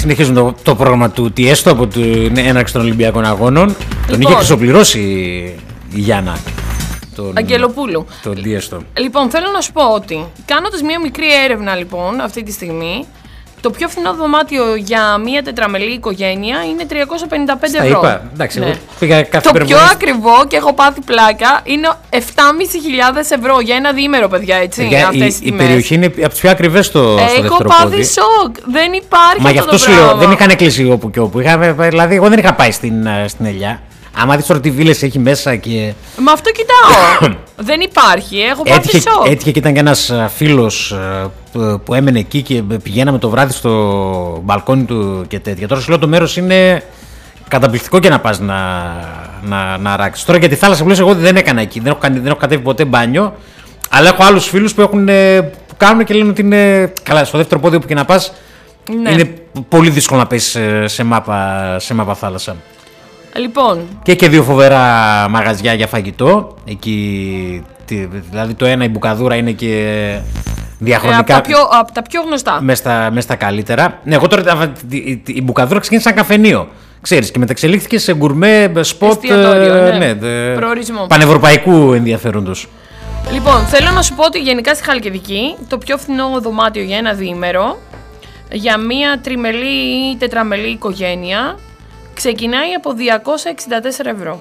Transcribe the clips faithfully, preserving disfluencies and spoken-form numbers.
συνεχίζουν το, το πρόγραμμα του Τιέστο από την έναρξη των Ολυμπιακών Αγώνων. Λοιπόν, τον είχε χρυσοπληρώσει η Γιάννα. Τον Αγγελοπούλου. Τον Τιέστο. Λοιπόν, θέλω να σου πω ότι κάνοντας μία μικρή έρευνα λοιπόν αυτή τη στιγμή, το πιο φθηνό δωμάτιο για μία τετραμελή οικογένεια είναι τριακόσια πενήντα πέντε ευρώ. Είπα, εντάξει, ναι. εγώ πήγα κάθε το πιο ακριβό και έχω πάθει πλάκα είναι επτά χιλιάδες πεντακόσια ευρώ για ένα διήμερο, παιδιά, έτσι. Για, η, η περιοχή είναι από τις πιο ακριβές στο, στο δεύτερο έχω πάθει σοκ. Δεν υπάρχει. Μα γι' αυτό σου λέω, δεν είχαν κλείσει όπου και όπου. Είχα, δηλαδή, εγώ δεν είχα πάει στην, στην Ελιά. Άμα δεις τώρα τι βίλες έχει μέσα και. Μα αυτό κοιτάω. Δεν υπάρχει. Έχω πάθει έτυχε, σοκ. Έτυχε και ήταν και ένας φίλος που, που έμενε εκεί και πηγαίναμε το βράδυ στο μπαλκόνι του και τέτοια. Τώρα σου λέω το μέρος είναι καταπληκτικό και να πας να, να, να ράξεις. Τώρα για τη θάλασσα που λες, εγώ δεν έκανα εκεί. Δεν έχω, δεν έχω κατέβει ποτέ μπάνιο. Αλλά έχω άλλους φίλους που, έχουν, που κάνουν και λένε ότι είναι. Καλά, στο δεύτερο πόδι που και να πας, ναι. Είναι πολύ δύσκολο να πες σε μάπα, σε μάπα θάλασσα. Λοιπόν. Και και δύο φοβερά μαγαζιά για φαγητό. Εκεί, δηλαδή το ένα η Μπουκαδούρα είναι και διαχρονικά. Ε, από, τα πιο, από τα πιο γνωστά. Μες στα, μες στα καλύτερα. Ναι, εγώ τώρα η, η Μπουκαδούρα ξεκίνησε σαν καφενείο. Ξέρεις, και μεταξελίχθηκε σε γκουρμέ σποτ. Ναι, ναι, προορισμό. Πανευρωπαϊκού ενδιαφέροντος. Λοιπόν, θέλω να σου πω ότι γενικά στη Χαλκιδική το πιο φθηνό δωμάτιο για ένα διήμερο για μία τριμελή ή τετραμελή οικογένεια ξεκινάει από διακόσια εξήντα τέσσερα ευρώ.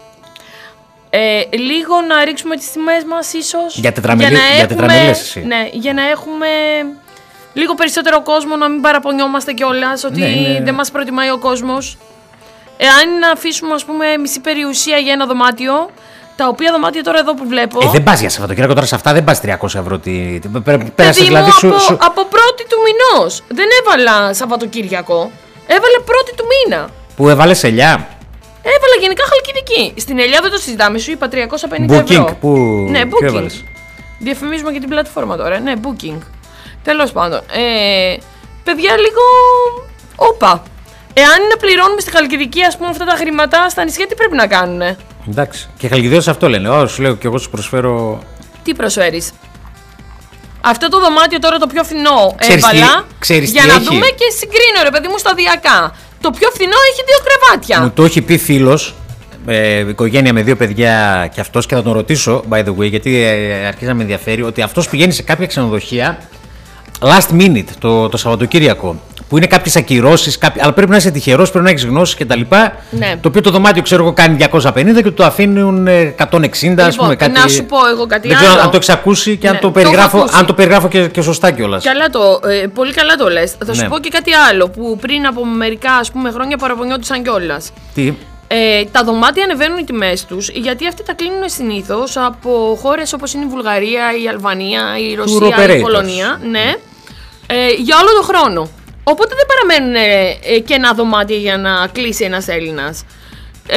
Ε, λίγο να ρίξουμε τις τιμές μας ίσως. Για τετραμελή, για τετραμελές εσύ. Ναι, για να έχουμε λίγο περισσότερο κόσμο, να μην παραπονιόμαστε κιόλας ότι ναι, ναι. δεν μας προτιμάει ο κόσμος. Εάν να αφήσουμε, ας πούμε, μισή περιουσία για ένα δωμάτιο, τα οποία δωμάτια τώρα εδώ που βλέπω. Ε, δεν πας για Σαββατοκύριακο τώρα σε αυτά, δεν πας τριακόσια ευρώ. Τι... Πέρασε δηλαδή από, σου, σου... από πρώτη του μηνός. Δεν έβαλα Σαββατοκύριακο. Έβαλα πρώτη του μήνα. Που έβαλες Ελιά. Έβαλα γενικά Χαλκιδική. Στην Ελιά δεν το συζητάμε, σου είπα τριακόσια πενήντα booking, ευρώ. Που... Ναι, booking. Διαφημίζουμε και την πλατφόρμα τώρα. Ναι, booking. Τέλος πάντων. Ε, παιδιά, λίγο. Όπα. Εάν είναι πληρώνουμε στη Χαλκιδική, ας πούμε, αυτά τα χρήματα, στα νησιά τι πρέπει να κάνουνε. Εντάξει. Και Χαλκιδίος αυτό λένε. Ω, σου λέω και εγώ σου προσφέρω. Τι προσφέρεις? Αυτό το δωμάτιο τώρα το πιο φθηνό ξέρεις έβαλα τι, για τι να έχει. δούμε και συγκρίνω, ρε παιδί μου, σταδιακά. Το πιο φθηνό έχει δύο κρεβάτια. Μου το έχει πει φίλος, ε, οικογένεια με δύο παιδιά και αυτός, και θα τον ρωτήσω, by the way, γιατί ε, αρχίζει να με ενδιαφέρει, ότι αυτός πηγαίνει σε κάποια ξενοδοχεία last minute το, το Σαββατοκύριακο. Που είναι κάποιες ακυρώσεις, κάποιοι, αλλά πρέπει να είσαι τυχερός, πρέπει να έχεις γνώσεις κτλ. Ναι. Το οποίο το δωμάτιο, ξέρω εγώ, κάνει διακόσια πενήντα και το αφήνουν εκατόν εξήντα, λοιπόν, ας πούμε. Κάτι... Να σου πω εγώ κάτι δεν άλλο. ξέρω αν το έχεις ακούσει και ναι, αν, το περιγράφω, το αν το περιγράφω και, και σωστά κιόλας. Καλά το, ε, πολύ καλά το λες. Θα ναι. σου πω και κάτι άλλο που πριν από μερικά, ας πούμε, χρόνια παραπονιόντουσαν κιόλας. Τι? Ε, τα δωμάτια ανεβαίνουν οι τιμές τους γιατί αυτοί τα κλείνουν συνήθως από χώρες όπως είναι η Βουλγαρία, η Αλβανία, η Ρωσία, η Πολωνία. Ναι, ε, για όλο τον χρόνο. Οπότε δεν παραμένουν ε, και ένα δωμάτιο για να κλείσει ένας Έλληνας. Ε,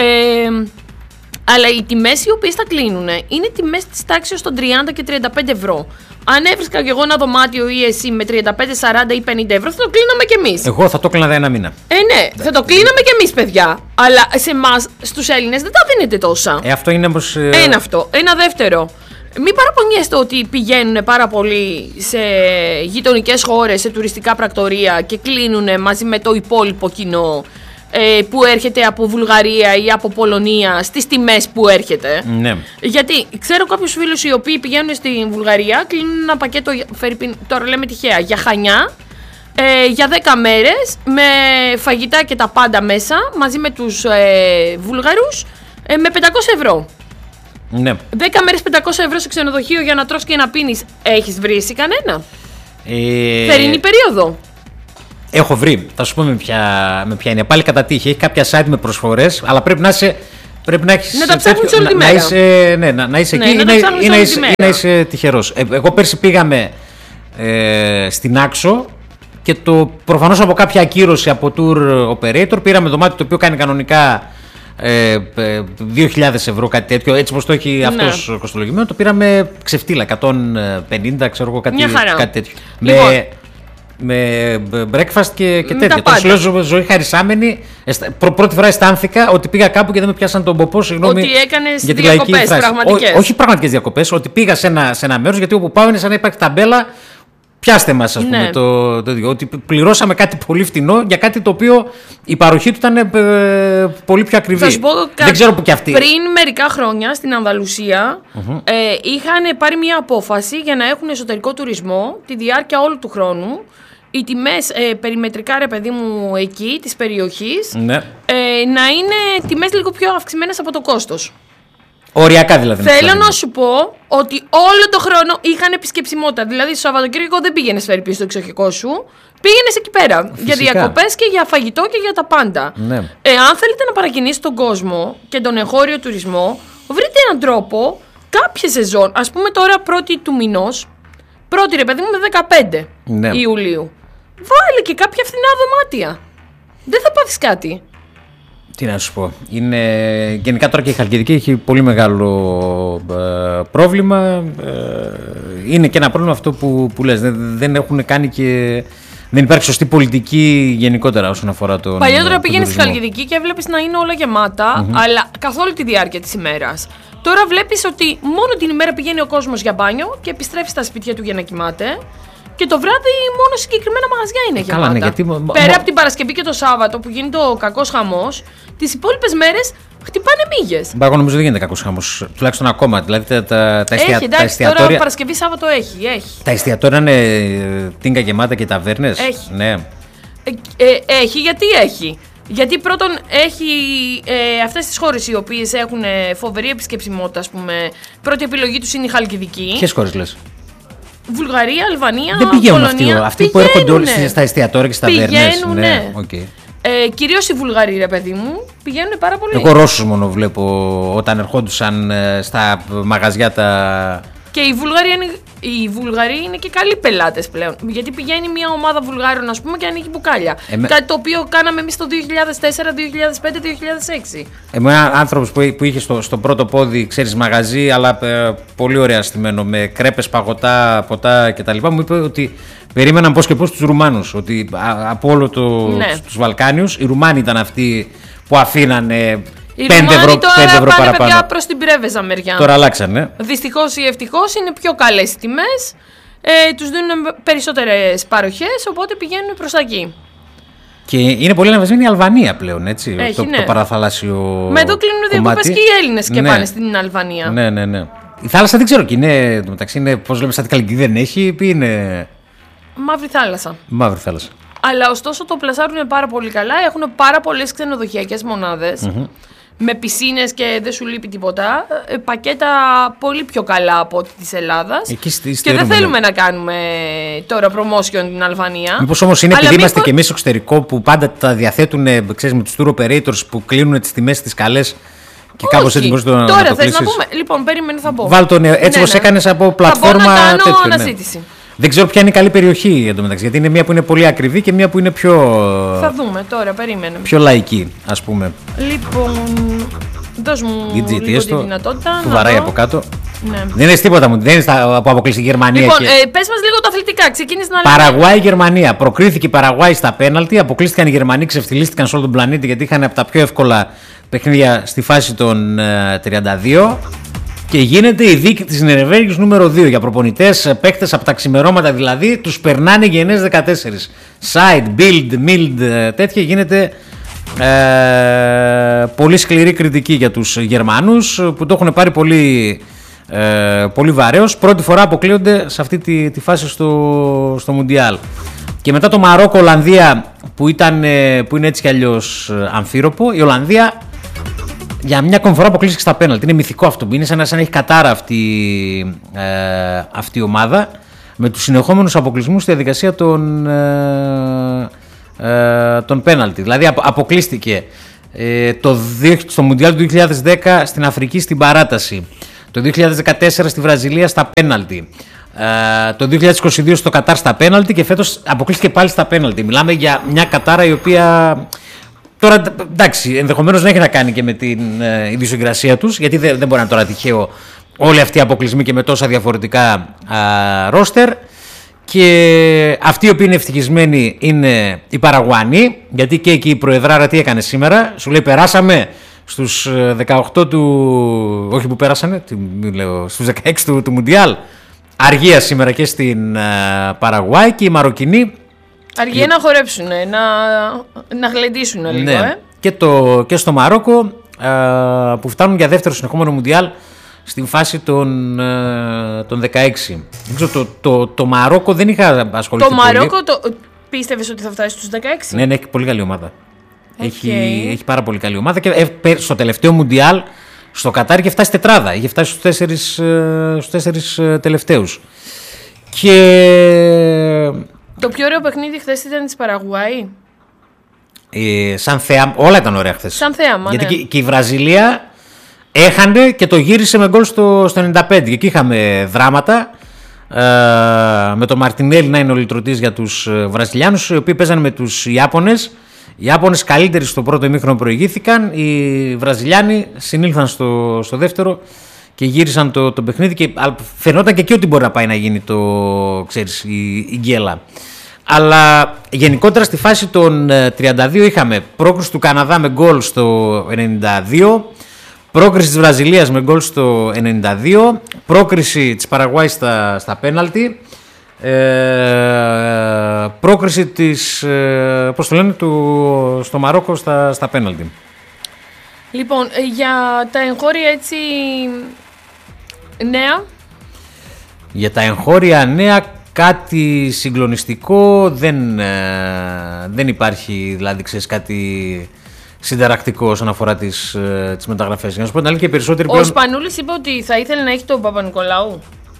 αλλά οι τιμές οι οποίες τα κλείνουν είναι τιμές της τάξης των τριάντα και τριάντα πέντε ευρώ. Αν έβρισκα κι εγώ ένα δωμάτιο ή εσύ με τριάντα πέντε, σαράντα ή πενήντα ευρώ, θα το κλείναμε κι εμείς. Εγώ θα το κλείνα ένα μήνα. Ε, ναι, θα το κλείναμε κι εμείς, παιδιά. Αλλά σε εμάς, στους Έλληνες, δεν τα δίνετε τόσα. Ε, αυτό είναι όμως. Ε... Ένα αυτό. Ένα δεύτερο. Μην παραπονιέστε ότι πηγαίνουν πάρα πολύ σε γειτονικές χώρες, σε τουριστικά πρακτορία και κλείνουν μαζί με το υπόλοιπο κοινό ε, που έρχεται από Βουλγαρία ή από Πολωνία στις τιμές που έρχεται. Ναι. Γιατί ξέρω κάποιους φίλους οι οποίοι πηγαίνουν στη Βουλγαρία, κλείνουν ένα πακέτο, τώρα λέμε τυχαία, για Χανιά ε, για δέκα μέρες με φαγητά και τα πάντα μέσα μαζί με τους ε, Βούλγαρους ε, με πεντακόσια ευρώ. Ναι. δέκα μέρες πεντακόσια ευρώ σε ξενοδοχείο για να τρως και να πίνεις. Έχεις βρει εσύ κανένα? Ε... Θερινή περίοδο. Έχω βρει. Θα σου πω με ποια, με ποια είναι. Πάλι κατά τύχη. Έχει κάποια site με προσφορές, αλλά πρέπει να είσαι. Πρέπει να, έχεις να τα ψάχνεις όλη τη να, μέρα. Να είσαι, ναι, να, να είσαι ναι, εκεί να ή, να, ή, να, είσαι, ή να είσαι τυχερός. Ε, εγώ πέρσι πήγαμε ε, στην Άξο και το, προφανώς από κάποια ακύρωση από tour operator πήραμε δωμάτιο το οποίο κάνει κανονικά Ε, δύο χιλιάδες ευρώ, κάτι τέτοιο, έτσι όπως το έχει ναι. αυτός κοστολογημένο, το πήραμε ξεφτύλα, εκατόν πενήντα, ξέρω εγώ, κάτι, κάτι τέτοιο. Λοιπόν. Με, με breakfast και, και τέτοια. Τώρα σου λέω ζω, ζωή χαρισάμενη. Πρω, πρώτη φορά αισθάνθηκα ότι πήγα κάπου και δεν με πιάσαν τον ποπό. Συγγνώμη. Ότι έκανες για τη διακοπές πραγματικές. Ό, όχι πραγματικές διακοπές, ότι πήγα σε ένα, σε ένα μέρος, γιατί όπου πάω είναι σαν να υπάρχει ταμπέλα. πιάστε μας, ας πούμε, ναι. το, το, το, ότι πληρώσαμε κάτι πολύ φτηνό για κάτι το οποίο η παροχή του ήταν ε, πολύ πιο ακριβή. Θα σου πω Δεν κάτι. ξέρω που κι αυτή. Πριν μερικά χρόνια στην Ανδαλουσία mm-hmm. ε, είχαν πάρει μια απόφαση για να έχουν εσωτερικό τουρισμό τη διάρκεια όλου του χρόνου. Οι τιμές ε, περιμετρικά, ρε παιδί μου, εκεί της περιοχής ναι. ε, να είναι τιμές λίγο πιο αυξημένες από το κόστος. Οριακά δηλαδή. Θέλω να σου πω ότι όλο το χρόνο είχαν επισκεψιμότητα. Δηλαδή, στο Σαββατοκύριακο δεν πήγαινε φέρει πίσω το εξοχικό σου. Πήγαινε εκεί πέρα. Φυσικά. Για διακοπές και για φαγητό και για τα πάντα. Ναι. Εάν θέλετε να παρακινήσετε τον κόσμο και τον εγχώριο τουρισμό, βρείτε έναν τρόπο κάποια σεζόν. Ας πούμε τώρα πρώτη του μηνός, πρώτη ρε παιδί μου με δεκαπέντε ναι. Ιουλίου. Βάλε και κάποια φθηνά δωμάτια. Δεν θα πάθεις κάτι. Τι να σου πω. Είναι... Γενικά τώρα και η Χαλκιδική έχει πολύ μεγάλο ε, πρόβλημα. Ε, είναι και ένα πρόβλημα αυτό που, που λες. Δεν, δεν έχουν κάνει και... Δεν υπάρχει σωστή πολιτική γενικότερα όσον αφορά τον. Παλιότερα πήγαινες στη Χαλκιδική και έβλεπες να είναι όλα γεμάτα, mm-hmm. αλλά καθ' όλη τη διάρκεια της ημέρας. Τώρα βλέπεις ότι μόνο την ημέρα πηγαίνει ο κόσμος για μπάνιο και επιστρέφει στα σπίτια του για να κοιμάται. Και το βράδυ μόνο συγκεκριμένα μαγαζιά είναι γεμάτα. Καλά, ναι, γιατί... Πέρα από την Παρασκευή και το Σάββατο που γίνεται ο κακός χαμός, τις υπόλοιπες μέρες χτυπάνε μύγες. Μπα, εγώ νομίζω δεν γίνεται κακός χαμός. Τουλάχιστον ακόμα. Δηλαδή τα, τα, τα, έχει, εστια... εντάξει, τα εστιατόρια. Τώρα Παρασκευή Σάββατο έχει, έχει. Τα εστιατόρια είναι τίνκα γεμάτα και ταβέρνες. Έχει. Ναι. Ε, ε, έχει, γιατί έχει. Γιατί πρώτον έχει ε, αυτές τις χώρες οι οποίες έχουν φοβερή επισκεψιμότητα, ας πούμε. Πρώτη επιλογή τους είναι η Χαλκιδική. Ποιες χώρες λες? Βουλγαρία, Αλβανία, δεν πηγαίνουν Πολωνία. Αυτοί, αυτοί που έρχονται όλοι στα εστιατόρια και στα ταβέρνες. Πηγαίνουν, ναι. ναι. Okay. Ε, κυρίως οι Βουλγαροί, ρε παιδί μου, πηγαίνουν πάρα πολύ. Εγώ Ρώσους μόνο βλέπω όταν ερχόντουσαν στα μαγαζιά τα... Και οι Βουλγαροί είναι, οι Βουλγαροί είναι και καλοί πελάτες πλέον. Γιατί πηγαίνει μια ομάδα Βουλγάρων, ας πούμε, και ανοίγει μπουκάλια. Εμέ... Κάτι το οποίο κάναμε εμείς το δύο χιλιάδες τέσσερα, δύο χιλιάδες πέντε, δύο χιλιάδες έξι. Εμένα άνθρωπος που, που είχε στο, στο πρώτο πόδι, ξέρεις, μαγαζί, αλλά ε, πολύ ωραία στημένο, με κρέπες, παγωτά, ποτά κτλ. Μου είπε ότι περίμεναν πώς και πώς τους Ρουμάνους. Ότι α, από όλο το, ναι. τους, τους Βαλκάνιους, οι Ρουμάνοι ήταν αυτοί που αφήνανε. Οι πέντε ευρώ, τώρα πέντε ευρώ πάνε παιδιά προς την Πρέβεζα μεριά. Τώρα αλλάξανε. Δυστυχώς ή ευτυχώς είναι πιο καλές οι τιμές. Ε, τους δίνουν περισσότερες παροχές, οπότε πηγαίνουν προς τα εκεί. Και είναι πολύ ανεβασμένη η Αλβανία πλέον, έτσι. Έχει, το, ναι. το παραθαλάσσιο. Με εδώ κλείνουν διακοπές και οι Έλληνες και ναι. πάνε στην Αλβανία. Ναι, ναι, ναι. Η θάλασσα δεν ξέρω και είναι. Μεταξύ είναι, πώς λέμε, σαν την Χαλκιδική δεν έχει, ή είναι. Μαύρη θάλασσα. Μαύρη θάλασσα. Αλλά ωστόσο το πλασάρουν πάρα πολύ καλά. Έχουν πάρα πολλές ξενοδοχειακές μονάδες. Mm-hmm. Με πισίνες και δεν σου λείπει τίποτα. Ε, πακέτα πολύ πιο καλά από ό,τι της Ελλάδας. Εκεί στη, και δεν θέλουμε να κάνουμε τώρα promotion την Αλβανία. Μήπως όμως είναι επειδή μήπως... είμαστε και εμείς στο εξωτερικό που πάντα τα διαθέτουν, ξέρεις, με τους tour operators που κλείνουν τις τιμές στις καλές. Και κάπως έτσι μπορείς να το Τώρα θες να πούμε. Λοιπόν, περίμενε, θα πω. Βάλ τον έτσι όπως ναι, ναι. έκανες από πλατφόρμα. Θα πω να κάνω τέτοιο, αναζήτηση. Ναι. Δεν ξέρω ποια είναι η καλή περιοχή εντωμεταξύ. Γιατί είναι μία που είναι πολύ ακριβή και μία που είναι πιο. Θα δούμε τώρα, περίμενε. Πιο λαϊκή, ας πούμε. Λοιπόν. Δώσ' μου λίγο τη δυνατότητα. Που βαράει από κάτω. Ναι. Δεν είναι τίποτα μου, δεν είναι στα, που αποκλείσει η Γερμανία. Λοιπόν, και... ε, πες μας λίγο τα αθλητικά. Ξεκίνησε να λέμε. Παραγουάη-Γερμανία. Προκρίθηκε η Παραγουάη στα πέναλτι. Αποκλείστηκαν οι Γερμανοί, ξεφτυλίστηκαν σε όλο τον πλανήτη γιατί είχαν από τα πιο εύκολα παιχνίδια στη φάση των ε, τριάντα δύο. Και γίνεται η δίκη της Νερεβέργης νούμερο δύο για προπονητές, παίκτες από τα ξημερώματα δηλαδή, τους περνάνε γενιές δεκατέσσερα. Side, build, mild, τέτοια γίνεται ε, πολύ σκληρή κριτική για τους Γερμανούς που το έχουν πάρει πολύ, ε, πολύ βαρέως. Πρώτη φορά αποκλείονται σε αυτή τη, τη φάση στο, στο Μουντιάλ. Και μετά το Μαρόκο-Ολλανδία που, ήταν, που είναι έτσι κι αλλιώς αμφίροπο, η Ολλανδία για μια ακόμη φορά αποκλείστηκε στα πέναλτι. Είναι μυθικό αυτό. Είναι σαν να, σαν να έχει κατάρα αυτή, ε, αυτή η ομάδα με τους συνεχόμενους αποκλεισμούς στη διαδικασία των, ε, ε, των πέναλτι. Δηλαδή απο, αποκλείστηκε ε, το, στο Μουντιάλ του δύο χιλιάδες δέκα στην Αφρική στην παράταση. Το δύο χιλιάδες δεκατέσσερα στη Βραζιλία στα πέναλτι. Ε, το δύο χιλιάδες είκοσι δύο στο Κατάρ στα πέναλτι και φέτος αποκλείστηκε πάλι στα πέναλτι. Μιλάμε για μια κατάρα η οποία... Τώρα, εντάξει, ενδεχομένως να έχει να κάνει και με την ε, ιδιοσυγκρασία τους, γιατί δεν, δεν μπορεί να είναι τώρα τυχαίο όλοι αυτοί οι αποκλεισμοί και με τόσα διαφορετικά ρόστερ. Και αυτοί οι οποίοι είναι ευτυχισμένοι είναι οι Παραγουάνοι, γιατί και εκεί η Προεδράρα τι έκανε σήμερα, σου λέει περάσαμε στους δεκαοκτώ του, όχι που πέρασανε, τι, λέω, στους δεκαέξι του, του Μουντιάλ. αργία σήμερα και στην Παραγουάη και οι Μαροκινοί. Αργία να χορέψουν, να, να γλεντήσουν λίγο. Ναι. Ε. Και, το, και στο Μαρόκο που φτάνουν για δεύτερο συνεχόμενο Μουντιάλ στην φάση των, των δεκαέξι. Το, το, το, το Μαρόκο δεν είχα ασχοληθεί. Το Μαρόκο το, πίστευες ότι θα φτάσει στους δεκαέξι? Ναι, ναι, έχει πολύ καλή ομάδα. Okay. Έχει, έχει πάρα πολύ καλή ομάδα και στο τελευταίο Μουντιάλ στο Κατάρ είχε φτάσει τετράδα. Είχε φτάσει στους τέσσερις, στους τέσσερις τελευταίους. Και... Το πιο ωραίο παιχνίδι χθες ήταν της Παραγουάη. Ε, σαν θέαμα, όλα ήταν ωραία χθες. Σαν θέαμα, γιατί ναι. και, και η Βραζιλία έχανε και το γύρισε με γκολ στο, στο ενενήντα πέντε. Και εκεί είχαμε δράματα. Ε, με τον Μαρτινέλη να είναι ο λυτρωτής για τους Βραζιλιάνους, οι οποίοι παίζανε με τους Ιάπωνες. Οι Ιάπωνες καλύτεροι στο πρώτο ημίχρονο προηγήθηκαν. Οι Βραζιλιάνοι συνήλθαν στο, στο δεύτερο και γύρισαν το, το παιχνίδι. Και φαινόταν και εκεί ότι μπορεί να πάει να γίνει το, ξέρεις, η, η γκέλα. Αλλά γενικότερα στη φάση των τριάντα δύο είχαμε πρόκριση του Καναδά με γκολ στο ενενήντα δύο, πρόκριση της Βραζιλίας με γκολ στο ενενήντα δύο, πρόκριση της Παραγουάης στα, στα πέναλτι, ε, πρόκριση της, ε, πώς το λένε, του, στο Μαρόκο στα, στα πέναλτι. Λοιπόν, για τα εγχώρια έτσι νέα. Για τα εγχώρια νέα κάτι συγκλονιστικό δεν, ε, δεν υπάρχει, δηλαδή ξέρεις, κάτι συνταρακτικό όσον αφορά τις, ε, τις μεταγραφές. Για να σου πω την αλήθεια, περισσότεροι Ο πλέον... Σπανούλης είπε ότι θα ήθελε να έχει τον Παπα-Νικολάου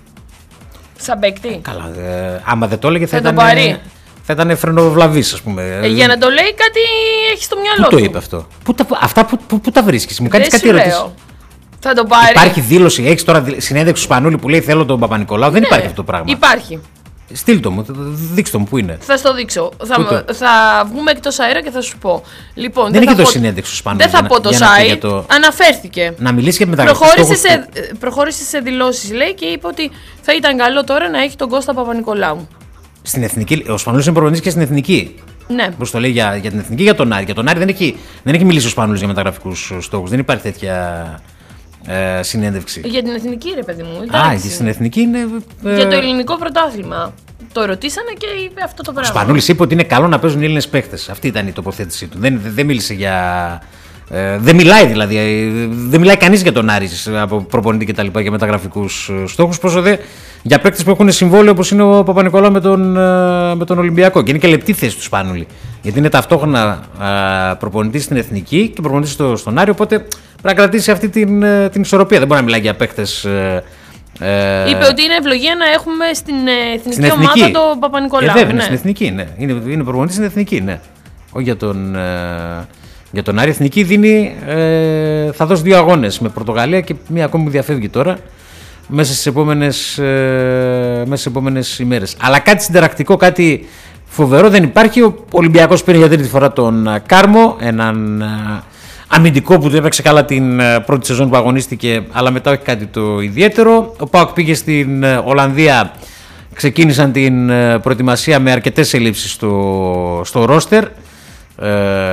σαν παίκτη. Καλά, ε, άμα δεν το έλεγε θα, θα ήταν, ε, θα ήταν φρενοβλαβής, ας πούμε. Ε, για να το λέει κάτι έχει στο μυαλό πού του. Το είπε αυτό. Πού τα, αυτά που, που, που τα βρίσκεις, μου κάνεις κάτι ερωτήσεις. Θα το πάρει. Υπάρχει δήλωση, έχεις τώρα συνέντευξη του Σπανούλη που λέει θέλω τον Παπα-Νικολάου? Δεν ναι, υπάρχει αυτό το πράγμα. Υπάρχει. Στείλ το μου, δείξτε το μου, πού είναι. Θα στο δείξω. Θα, θα βγούμε εκτός αέρα και θα σου πω. Λοιπόν, δεν, δεν έχει θα δώσει πω... συνέντευξη του Σπανούλη. Δεν θα πω το site. Το... Αναφέρθηκε. Να μιλήσει και με τα προχώρησε σε, προχώρησε σε δηλώσεις, λέει, και είπε ότι θα ήταν καλό τώρα να έχει τον Κώστα Παπα-Νικολάου. Στην εθνική, ο Σπανούλης είναι προπονητής και στην εθνική. Ναι. Πώς το λέει για, για την εθνική, για τον Άρη. Για τον Άρη δεν έχει, δεν έχει μιλήσει ο Σπανούλης για μεταγραφικούς στόχους. Δεν υπάρχει τέτοια ε, συνέντευξη. Για την εθνική, ρε παιδί μου. Α, για στην εθνική είναι. Ε... Για το ελληνικό πρωτάθλημα. Το ρωτήσανε και είπε αυτό το πράγμα. Ο Σπανούλης είπε ότι είναι καλό να παίζουν οι Έλληνες παίχτες. Αυτή ήταν η τοποθέτησή του. Δεν, δεν μίλησε για. Ε, δεν μιλάει δηλαδή. Δεν μιλάει κανείς για τον Άρη από προπονητή και τα λοιπά για μεταγραφικούς στόχους. Πόσο δε για παίκτες που έχουν συμβόλαιο όπως είναι ο Παπα-Νικολάου με τον, με τον Ολυμπιακό. Και είναι και λεπτή θέση του Σπανούλη. Γιατί είναι ταυτόχρονα προπονητής στην εθνική και προπονητής στο, στον Άρη. Οπότε πρέπει να κρατήσει αυτή την, την ισορροπία. Δεν μπορεί να μιλάει για παίκτες. Ε... Είπε ότι είναι ευλογία να έχουμε στην εθνική, στην εθνική. ομάδα τον Παπα-Νικολάου. Ε, βέβαια, ναι. Στην εθνική, ναι. Είναι, είναι προπονητής στην εθνική, ναι. Όχι για τον, ε, για τον Άρη. Εθνική δίνει, ε, θα δώσει δύο αγώνες με Πορτογαλία και μία ακόμη που διαφεύγει τώρα μέσα στις επόμενες, ε, μέσα στις επόμενες ημέρες. Αλλά κάτι συνταρακτικό, κάτι φοβερό δεν υπάρχει. Ο Ολυμπιακός πήρε για τρίτη φορά τον Κάρμο, έναν αμυντικό που του έπαιξε καλά την πρώτη σεζόν που αγωνίστηκε, αλλά μετά όχι κάτι το ιδιαίτερο. Ο ΠΑΟΚ πήγε στην Ολλανδία, ξεκίνησαν την προετοιμασία με αρκετές ελλείψεις στο, στο ρόστερ. Ε,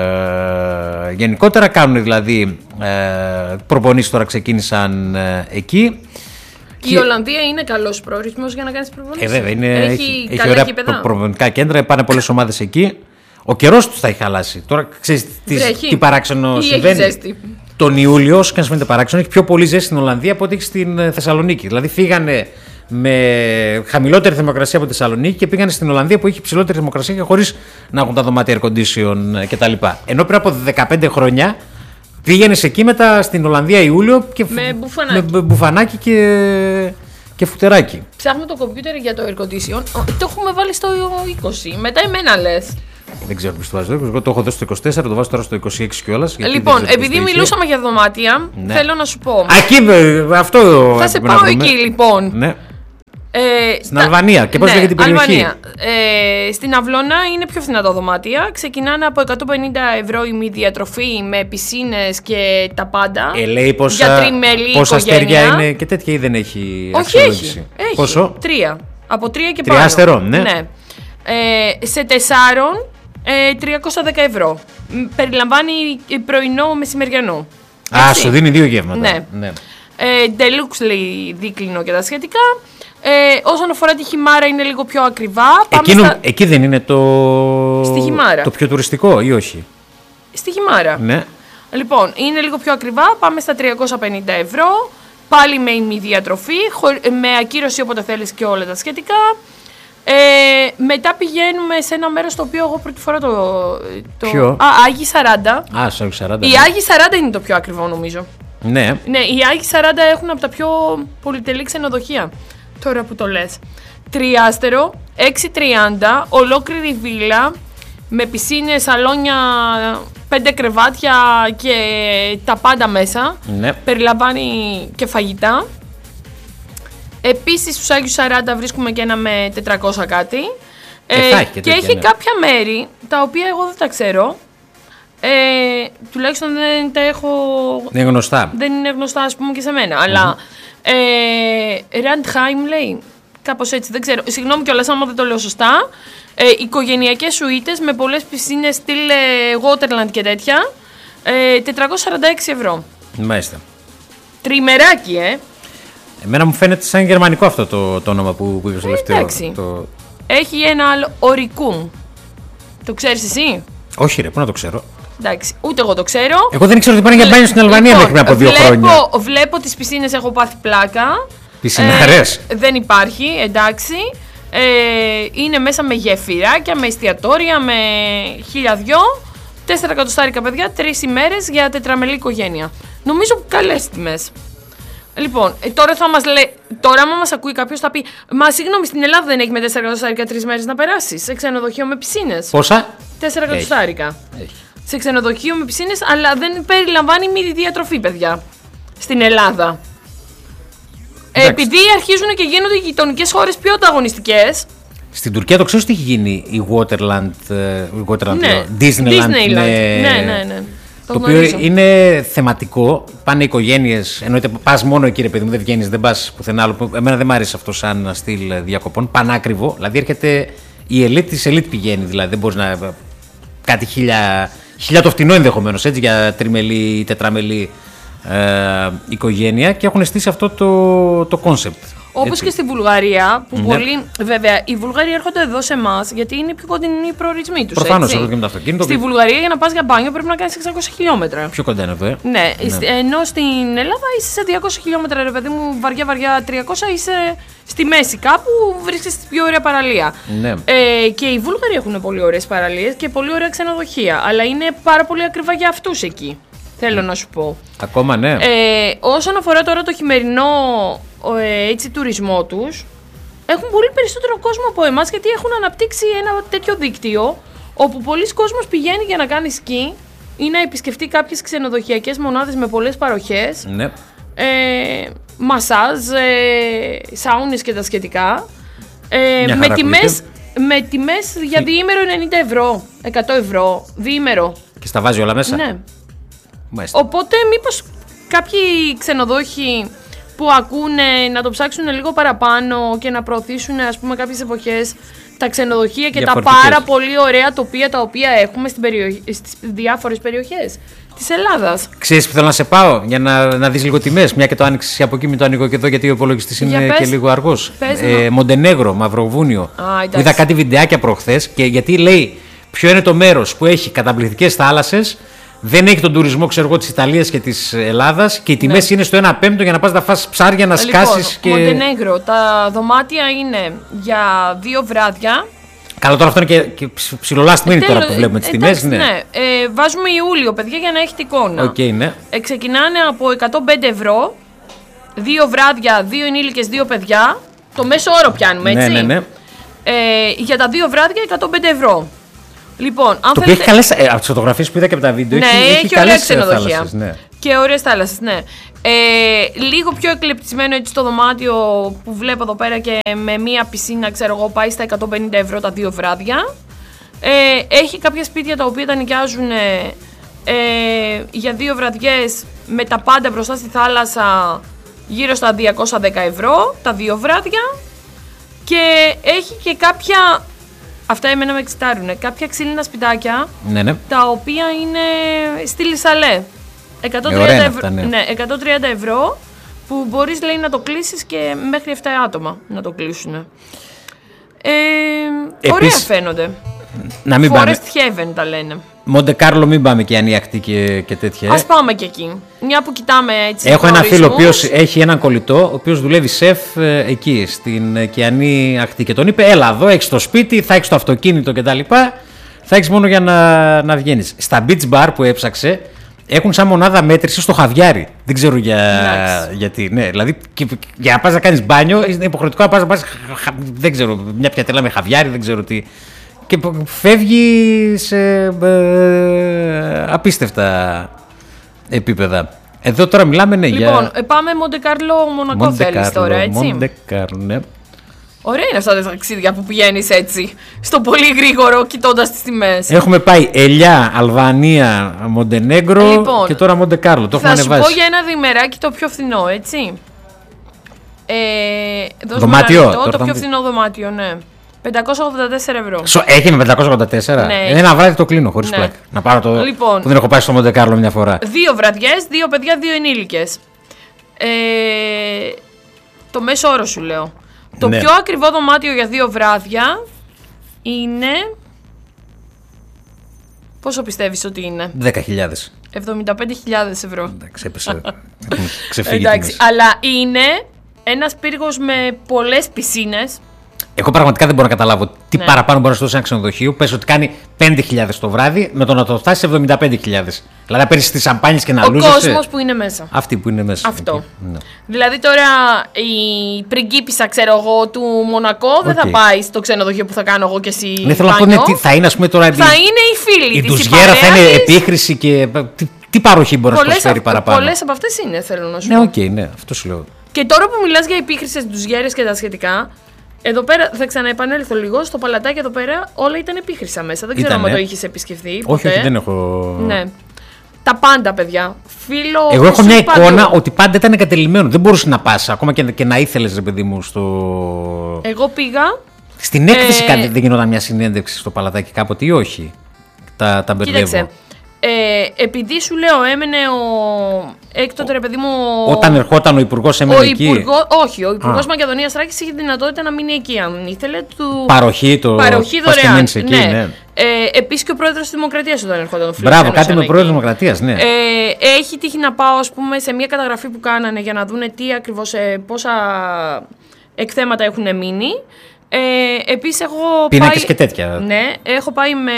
γενικότερα κάνουν δηλαδή ε, προπονήσεις, τώρα ξεκίνησαν ε, εκεί. Η και... Ολλανδία είναι καλός προορισμός για να κάνεις προπονήσεις. Ε, βέβαια, είναι, έχει, έχει, έχει ωραία προ, προπονητικά κέντρα, πάνε πολλές ομάδες εκεί. Ο καιρός τους θα έχει χαλάσει. Τώρα ξέρεις τι, τι παράξενο ή συμβαίνει. Τον Ιούλιο, όσο και αν φαίνεται παράξενο, έχει πιο πολύ ζέστη στην Ολλανδία από ό,τι έχει στην Θεσσαλονίκη. Δηλαδή φύγανε με χαμηλότερη θερμοκρασία από τη Θεσσαλονίκη και πήγανε στην Ολλανδία που έχει ψηλότερη θερμοκρασία και χωρίς να έχουν τα δωμάτια air condition κτλ. Ενώ πριν από δεκαπέντε χρόνια πήγαινε εκεί μετά στην Ολλανδία Ιούλιο και με μπουφανάκι, με μπουφανάκι και, και φουτεράκι. Ψάχνουμε το κομπιούτερ για το air condition. Το έχουμε βάλει στο είκοσι. Μετά εμένα λες. Δεν ξέρω ποιος το βάζει. Εγώ το έχω δώσει στο είκοσι τέσσερα, το βάζω τώρα στο είκοσι έξι κιόλας. Λοιπόν, επειδή μιλούσαμε για δωμάτια, ναι. θέλω να σου πω. Α, εκεί, αυτό. Θα σε πάω εκεί, λοιπόν. Ναι. Ε, στην στα... Αλβανία. Και πώς ναι, λέγεται την περιοχή. Αλβανία. Ε, στην Αυλώνα είναι πιο φθηνά τα δωμάτια. Ξεκινάνε από εκατόν πενήντα ευρώ η μη διατροφή με πισίνες και τα πάντα. Ε, λέει πόσα, για τριμέλη πόσα αστέρια είναι και τέτοια ή δεν έχει. Όχι, έχει. έχει. Πόσο? Τρία. Από τρία και τρία πάνω. αστερών, ναι. ναι. Ε, σε τεσσάρων ε, τριακόσια δέκα ευρώ. Περιλαμβάνει πρωινό μεσημεριανό. Α, σου δίνει δύο γεύματα. Ναι. ναι. Ε, Deluxe λέει δίκλινο και τα σχετικά. Ε, όσον αφορά τη Χιμάρα είναι λίγο πιο ακριβά. Εκείνο, στα... Εκεί δεν είναι το... Στη Χιμάρα. Το πιο τουριστικό ή όχι? Στη Χιμάρα. Ναι. Λοιπόν, είναι λίγο πιο ακριβά. Πάμε στα τριακόσια πενήντα ευρώ. Πάλι με ημιδιατροφή, με ακύρωση όποτε θέλεις και όλα τα σχετικά. Ε, μετά πηγαίνουμε σε ένα μέρος το οποίο εγώ πρώτη φορά το... το... Ποιο? Α, Άγιοι σαράντα. Α, στο Άγιοι σαράντα. Οι ναι. Άγιοι σαράντα είναι το πιο ακριβό νομίζω. Ναι. Ναι, οι Άγιοι σαράντα έχουν από τα πιο πολυτελή ξενοδοχεία. Τώρα που το λες. Τριάστερο, έξι τριάντα, ολόκληρη βίλα, με πισίνες, σαλόνια, πέντε κρεβάτια και τα πάντα μέσα. Ναι. Περιλαμβάνει και φαγητά. Επίσης στους Άγιους σαράντα βρίσκουμε και ένα με τετρακόσια κάτι. Ε, ε, και, και έχει ναι. κάποια μέρη τα οποία εγώ δεν τα ξέρω. Ε, τουλάχιστον δεν τα έχω. Δεν είναι γνωστά. Δεν είναι γνωστά, ας πούμε, και σε μένα. Mm-hmm. Αλλά. Ε, Randheim λέει. Κάπως έτσι, δεν ξέρω. Συγγνώμη κιόλας, άμα δεν το λέω σωστά. Ε, οικογενειακές σουίτες με πολλές πισίνες, στυλ Waterland και τέτοια. Ε, τετρακόσια σαράντα έξι ευρώ. Μάλιστα. Τριμεράκι, ε. Εμένα μου φαίνεται σαν γερμανικό αυτό το, το όνομα που, που είπες το τελευταίο. Εντάξει. Το... Έχει ένα άλλο, Ορικούμ. Το ξέρεις εσύ? Όχι ρε, πού να το ξέρω. Εντάξει, ούτε εγώ το ξέρω. Εγώ δεν ήξερα ότι πάνε για μπάνιο στην Αλβανία λοιπόν, μέχρι από δύο βλέπω, χρόνια. Βλέπω τις πισίνες, έχω πάθει πλάκα. Πισινάρες. Ε, δεν υπάρχει, εντάξει. Ε, είναι μέσα με γεφυράκια, με εστιατόρια, με χίλια δυο. Τέσσερα εκατοστάρικα παιδιά, τρεις ημέρες για τετραμελή οικογένεια. Νομίζω καλές τιμές. Λοιπόν, ε, τώρα θα μας λέει, τώρα άμα μας ακούει κάποιος θα πει, μα συγγνώμη, στην Ελλάδα δεν έχει με τέσσερα εκατοστάρικα τρεις μέρες να περάσεις σε ξενοδοχείο με πισίνες? Πόσα? τέσσερα εκατοστάρικα. Έχει. Σε ξενοδοχείο με πισίνες, αλλά δεν περιλαμβάνει μη διατροφή, παιδιά. Στην Ελλάδα. Ε, επειδή αρχίζουν και γίνονται οι γειτονικές χώρες πιο ανταγωνιστικές. Στην Τουρκία το ξέρω τι έχει γίνει η Waterland, η Waterland ναι. Disneyland. Disneyland. Ναι, ναι, ναι. ναι. Το, το οποίο είναι θεματικό. Πάνε οικογένειες. Εννοείται πας μόνο εκεί, ρε παιδί μου, δεν βγαίνεις, δεν πας πουθενά άλλο. Εμένα δεν μου αρέσει αυτό σαν στυλ διακοπών. Πανάκριβο. Δηλαδή έρχεται η ελίτ της ελίτ πηγαίνει. Δηλαδή δεν μπορείς να. Κάτι χίλια, χίλια το φτηνό ενδεχομένως έτσι για τριμελή ή τετραμελή ε, οικογένεια και έχουν στήσει αυτό το κόνσεπτ. Όπως και στη Βουλγαρία, που ναι. πολλοί. Βέβαια, οι Βουλγαροί έρχονται εδώ σε εμάς γιατί είναι πιο κοντινοί οι προορισμοί τους. Προφανώς, εδώ και με το αυτοκίνητο. Στη Βουλγαρία για να πας για μπάνιο πρέπει να κάνεις εξακόσια χιλιόμετρα. Πιο κοντά είναι εδώ, ε. Ναι, ναι. Ενώ στην Ελλάδα είσαι σε διακόσια χιλιόμετρα, ρε παιδί μου, βαριά-βαριά τριακόσια, είσαι στη μέση κάπου, βρίσκεσαι στην πιο ωραία παραλία. Ναι. Ε, και οι Βούλγαροι έχουν πολύ ωραίες παραλίες και πολύ ωραία ξενοδοχεία. Αλλά είναι πάρα πολύ ακριβά για αυτούς εκεί. Θέλω mm. να σου πω. Ακόμα, ναι. Ε, όσον αφορά τώρα το χειμερινό ε, έτσι, τουρισμό τους, έχουν πολύ περισσότερο κόσμο από εμάς γιατί έχουν αναπτύξει ένα τέτοιο δίκτυο όπου πολλοί κόσμος πηγαίνει για να κάνει σκι ή να επισκεφτεί κάποιες ξενοδοχειακές μονάδες με πολλές παροχές, ναι. ε, μασάζ, ε, σάουνες και τα σχετικά, ε, με, τιμές, με τιμές για διήμερο ενενήντα ευρώ, εκατό ευρώ, διήμερο. Και στα βάζει όλα μέσα. Ναι. Μάλιστα. Οπότε μήπως κάποιοι ξενοδόχοι που ακούνε να το ψάξουν λίγο παραπάνω και να προωθήσουν, ας πούμε, κάποιες εποχές τα ξενοδοχεία και τα πάρα πολύ ωραία τοπία τα οποία έχουμε στην περιοχή, στις διάφορες περιοχές της Ελλάδας. Ξέρεις που θέλω να σε πάω για να, να δεις λίγο τιμές, μια και το άνοιξες από εκεί, μην το ανοίγω και εδώ γιατί ο υπολογιστής είναι πες, και λίγο αργός. Ε, Μοντενέγρο, Μαυροβούνιο. Α, είδα κάτι βιντεάκια προχθές και γιατί λέει ποιο είναι το μέρος που έχει καταπληκτικές θάλασσες. Δεν έχει τον τουρισμό, ξέρω εγώ, της Ιταλίας και της Ελλάδας και οι τιμές ναι. είναι στο ένα πέμπτο για να πας να φας ψάρια, να λοιπόν, σκάσεις και. Μοντενέγρο, τα δωμάτια είναι για δύο βράδια. Καλά, τώρα αυτό είναι και, και ψιλολάστιμο είναι τώρα που βλέπουμε τις τιμές. Ναι, ναι. Ε, βάζουμε Ιούλιο, παιδιά, για να έχετε εικόνα. Okay, ναι. ε, ξεκινάνε από εκατόν πέντε ευρώ, δύο βράδια, δύο ενήλικες, δύο παιδιά. Το μέσο όρο πιάνουμε, έτσι. Ναι, ναι, ναι. Ε, για τα δύο βράδια, εκατόν πέντε ευρώ. Λοιπόν, αν το θέλετε... έχει καλές, ε, από τις φωτογραφίες που είδα και από τα βίντεο, ναι, έχει, έχει, έχει καλές ξενοδοχεία θάλασσες, ναι. Και ωραίες θάλασσες, ναι. Ε, λίγο πιο εκλεπτισμένο έτσι το δωμάτιο που βλέπω εδώ πέρα και με μία πισίνα, ξέρω εγώ, πάει στα εκατόν πενήντα ευρώ τα δύο βράδια. Ε, έχει κάποια σπίτια τα οποία τα νοικιάζουν ε, για δύο βραδιές με τα πάντα μπροστά στη θάλασσα γύρω στα διακόσια δέκα ευρώ τα δύο βράδια. Και έχει και κάποια... Αυτά εμένα με εξητάρουνε. Κάποια ξύλινα σπιτάκια, ναι, ναι. τα οποία είναι στη Λισαλέ. εκατόν τριάντα, ε, ευρώ, αυτά, ναι. Ναι, εκατόν τριάντα ευρώ που μπορείς, λέει, να το κλείσεις και μέχρι επτά άτομα να το κλείσουν. Ε, Επίσης, ωραία φαίνονται. Να μην Forest Heaven τα λένε. Μοντε Κάρλο μην πάμε και ανιακτή και, και τέτοια. Ας πάμε και εκεί. Μια που κοιτάμε έτσι. Έχω ένα φίλο ο οποίος έχει έναν κολλητό, ο οποίος δουλεύει σεφ ε, εκεί στην Ωκεανή Ακτή και τον είπε: έλα εδώ, έχεις το σπίτι, θα έχεις το αυτοκίνητο κτλ. Θα έχεις μόνο για να, να βγαίνεις. Στα beach bar που έψαξε, έχουν σαν μονάδα μέτρηση στο χαβιάρι. Δεν ξέρω για, γιατί. Ναι, δηλαδή και, για να πας να κάνεις μπάνιο, είναι υποχρεωτικό να πας να πας. Δεν ξέρω, μια πιατέλα με χαβιάρι, δεν ξέρω τι. Και φεύγει σε ε, απίστευτα επίπεδα. Εδώ τώρα μιλάμε, ναι, λοιπόν, για... Λοιπόν, πάμε Μοντε Κάρλο, Μονακό θέλεις τώρα, έτσι. Μοντε Κάρλο, ναι. Ωραία είναι αυτά τα ταξίδια που πηγαίνεις έτσι, στο πολύ γρήγορο, κοιτώντας τις τιμές. Έχουμε πάει Ελιά, Αλβανία, Μοντενέγκρο λοιπόν, και τώρα Μοντε Κάρλο. Το θα σου πω για ένα διημεράκι το πιο φθηνό, έτσι. Ε, δωμάτιο. Το, το πιο φθηνό δωμάτιο, ναι. πεντακόσια ογδόντα τέσσερα ευρώ. Σο, έχει με πεντακόσια ογδόντα τέσσερα. Ναι, ένα βράδυ το κλείνω χωρίς ναι. πλάκα. Να πάρω το. Λοιπόν, που δεν έχω πάει στο Μοντε Κάρλο μια φορά. Δύο βραδιές, δύο παιδιά, δύο ενήλικες. Ε, το μέσο όρο σου λέω. Το ναι. πιο ακριβό δωμάτιο για δύο βράδια είναι. Πόσο πιστεύεις ότι είναι? δέκα χιλιάδες. εβδομήντα πέντε χιλιάδες ευρώ. Εντάξει, έπεσε. Ξεφύγει. Εντάξει, αλλά είναι ένας πύργος με πολλές πισίνες. Εγώ πραγματικά δεν μπορώ να καταλάβω τι ναι. παραπάνω μπορεί να σου δώσει ένα ξενοδοχείο. Πες ότι κάνει πέντε χιλιάδες το βράδυ με το να το φτάσει σε εβδομήντα πέντε χιλιάδες. Δηλαδή να παίρνεις τις σαμπάνιες και να λούζεσαι. Ο κόσμος που είναι μέσα. Αυτοί που είναι μέσα. Αυτό. Okay. Ναι. Δηλαδή τώρα η πριγκίπισσα, ξέρω εγώ, του Μονακό okay. δεν θα πάει στο ξενοδοχείο που θα κάνω εγώ και εσύ. Ναι, θέλω να πω, ναι, τι, θα είναι, ας πούμε, τώρα. Θα η, είναι οι φίλοι η της. Η ντουζιέρα θα είναι επίχρηση και. Τι, τι παροχή μπορεί πολλές να προσφέρει α, παραπάνω. Πολλές από αυτές είναι, θέλω να σου ναι, πω. Ναι, οκ, okay, ναι, αυτό σου λέω. Και τώρα που μιλάς για επίχρησες, ντουζιέρες και τα σχετικά. Εδώ πέρα θα ξαναεπανέλθω λίγο. Στο παλατάκι εδώ πέρα όλα ήταν επίχρησα μέσα. Δεν ξέρω αν το είχες επισκεφθεί. Όχι, όχι, δεν έχω. Ναι. Τα πάντα, παιδιά. Φίλο. Εγώ έχω μια εικόνα παντού. Ότι πάντα ήταν εγκατελειμμένο. Δεν μπορούσε να πας ακόμα και, και να ήθελες, ρε παιδί μου, στο. Εγώ πήγα. Στην έκθεση ε... δεν γινόταν μια συνέντευξη στο παλατάκι κάποτε ή όχι? Τα, τα μπερδεύω. Κοίταξε. Ε, επειδή σου λέω, έμενε ο. Έκτοτε, ρε παιδί μου. Όταν ερχόταν ο Υπουργός, έμενε ο εκεί. Υπουργό, όχι, ο Υπουργός Μακεδονίας Θράκης είχε δυνατότητα να μείνει εκεί, αν ήθελε. Του... Παροχή, το. Παροχή δωρεάν. Εκεί, ναι. Ναι. Ε, Επίσης και ο πρόεδρος της Δημοκρατίας όταν ερχόταν ο φίλος. Μπράβο, κάτι με πρόεδρο της Δημοκρατίας, ναι. Ε, έχει τύχει να πάω, ας πούμε, σε μια καταγραφή που κάνανε για να δούνε τι ακριβώς, πόσα εκθέματα έχουν μείνει. Ε, Επίσης έχω. Πίνακες πάει... και τέτοια. Ναι, έχω πάει με.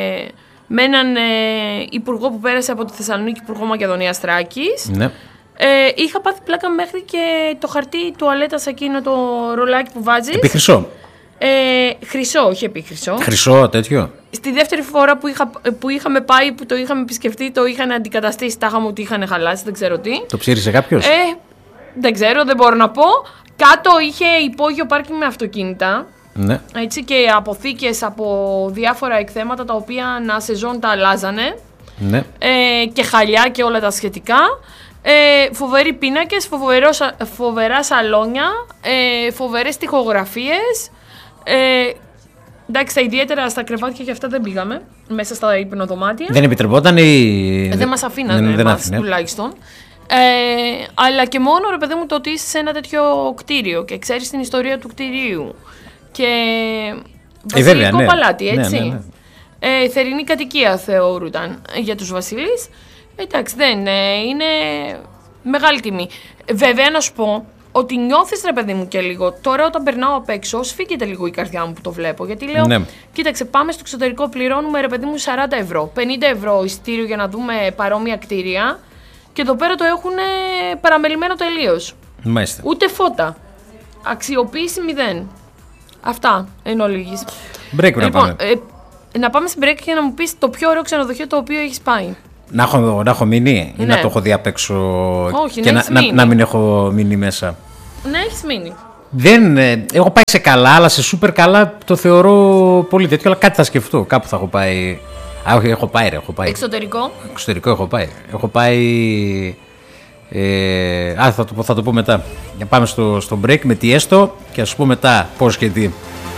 με έναν ε, υπουργό που πέρασε από τη Θεσσαλονίκη, Υπουργό Μακεδονίας Θράκης. Ναι. Ε, είχα πάθει πλάκα μέχρι και το χαρτί τουαλέτας εκείνο το ρολάκι που βάζεις. Επί χρυσό. Ε, χρυσό, όχι επί χρυσό. Χρυσό, τέτοιο. Στη δεύτερη φορά που, είχα, που είχαμε πάει, που το είχαμε επισκεφτεί, το είχαν αντικαταστήσει. Τάχαμε ότι είχαν χαλάσει, δεν ξέρω τι. Το ψήρισε κάποιος? Ε, δεν ξέρω, δεν μπορώ να πω. Κάτω είχε υπόγειο πάρκινγκ με αυτοκίνητα. Ναι. Έτσι, και αποθήκες από διάφορα εκθέματα τα οποία ανά σεζόν τα αλλάζανε. Ναι. Ε, και χαλιά και όλα τα σχετικά. Ε, φοβεροί πίνακες, φοβερό, φοβερά σαλόνια, ε, φοβερές τοιχογραφίες. Ε, εντάξει, τα ιδιαίτερα στα κρεβάτια και αυτά δεν πήγαμε μέσα στα υπνοδωμάτια. Δεν επιτρεπόταν ή. Δεν μας αφήνανε, δεν, δεν εμάς, τουλάχιστον. Ε, αλλά και μόνο, ρε παιδί μου, το ότι είσαι σε ένα τέτοιο κτίριο και ξέρεις την ιστορία του κτιρίου. Και ε, βασιλικό ναι. παλάτι, έτσι. Ναι, ναι, ναι. Ε, θερινή κατοικία θεωρούταν για τους βασιλείς. Εντάξει, δεν ε, είναι μεγάλη τιμή. Βέβαια, να σου πω ότι νιώθεις, ρε παιδί μου, και λίγο. Τώρα, όταν περνάω απ' έξω, σφίγγεται λίγο η καρδιά μου που το βλέπω. Γιατί λέω, ναι. Κοίταξε, πάμε στο εξωτερικό, πληρώνουμε, ρε παιδί μου, σαράντα ευρώ. πενήντα ευρώ εισιτήριο για να δούμε παρόμοια κτίρια. Και εδώ πέρα το έχουν παραμελημένο τελείως. Μάλιστα. Ούτε φώτα. Αξιοποίηση μηδέν. Αυτά εν ολίγης. Break λοιπόν, να πάμε. Ε, να πάμε στην break και να μου πεις το πιο ωραίο ξενοδοχείο το οποίο έχεις πάει. Να έχω, να έχω μείνει ή ναι. να το έχω δει απ' έξω? Όχι, και να, να, να, να μην έχω μείνει μέσα? Να έχεις μείνει. Δεν, ε, έχω πάει σε καλά, αλλά σε σούπερ καλά το θεωρώ πολύ τέτοιο, αλλά κάτι θα σκεφτώ. Κάπου θα έχω πάει. Α, όχι, έχω πάει, ρε, έχω πάει. Εξωτερικό. Εξωτερικό έχω πάει. Έχω πάει. Ε, α, θα το, θα το πω μετά. Για πάμε στο, στο break με τι έστω και θα σου πω μετά πώς και τι.